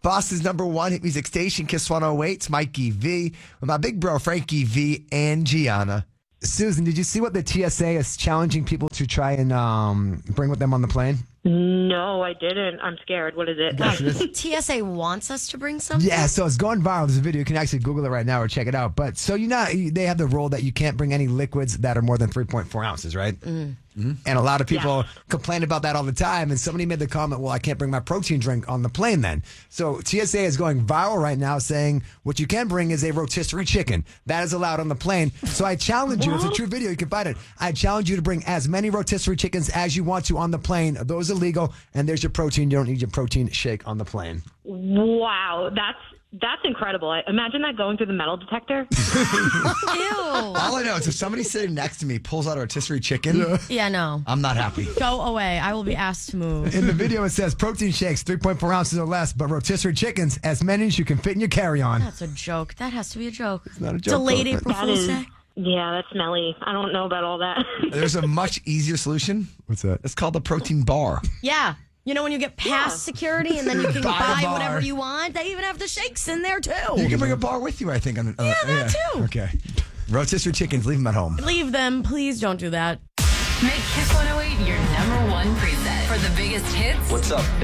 Boston's #1 hit music station, Kiss 108. It's Mikey V with my big bro, Frankie V and Gianna. Susan, did you see what the TSA is challenging people to try and bring with them on the plane? No, I didn't. I'm scared. What is it? TSA wants us to bring something? Yeah, so it's going viral. There's a video. You can actually Google it right now or check it out. But so they have the rule that you can't bring any liquids that are more than 3.4 ounces, right? Mm-hmm. And a lot of people complain about that all the time. And somebody made the comment, well, I can't bring my protein drink on the plane then. So TSA is going viral right now saying what you can bring is a rotisserie chicken. That is allowed on the plane. So I challenge you. It's a true video. You can find it. I challenge you to bring as many rotisserie chickens as you want to on the plane. Those are legal. And there's your protein. You don't need your protein shake on the plane. Wow, that's incredible. Imagine that going through the metal detector. Ew. All I know is if somebody sitting next to me pulls out a rotisserie chicken, Yeah, no. I'm not happy. Go away. I will be asked to move. In the video, it says protein shakes 3.4 ounces or less, but rotisserie chickens as many as you can fit in your carry-on. That's a joke. That has to be a joke. It's not a joke. Delayed though, April Fool's Day. Yeah, that's smelly. I don't know about all that. There's a much easier solution. What's that? It's called the protein bar. Yeah. You know when you get past security and then you can Buy a buy bar. whatever you want? They even have the shakes in there, too. You can bring a bar with you, I think. that too. Okay. Rotisserie chickens, leave them at home. Leave them. Please don't do that. Make Kiss 108 your #1 preset for the biggest hits. What's up?